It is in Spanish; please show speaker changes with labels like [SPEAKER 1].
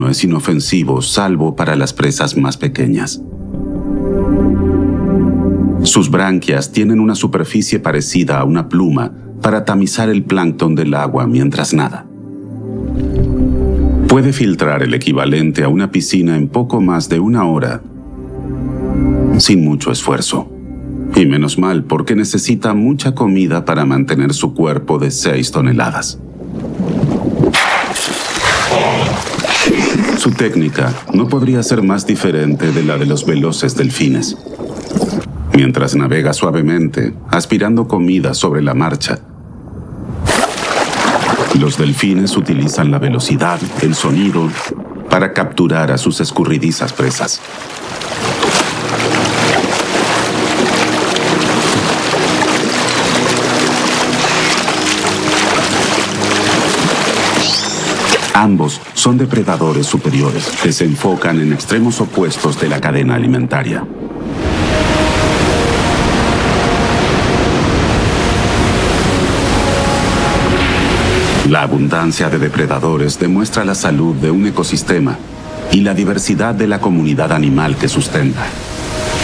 [SPEAKER 1] No es inofensivo, salvo para las presas más pequeñas. Sus branquias tienen una superficie parecida a una pluma para tamizar el plancton del agua mientras nada. Puede filtrar el equivalente a una piscina en poco más de 1 hora, sin mucho esfuerzo. Y menos mal, porque necesita mucha comida para mantener su cuerpo de 6 toneladas. Su técnica no podría ser más diferente de la de los veloces delfines. Mientras navega suavemente, aspirando comida sobre la marcha, los delfines utilizan la velocidad, el sonido, para capturar a sus escurridizas presas. Ambos son depredadores superiores que se enfocan en extremos opuestos de la cadena alimentaria. La abundancia de depredadores demuestra la salud de un ecosistema y la diversidad de la comunidad animal que sustenta.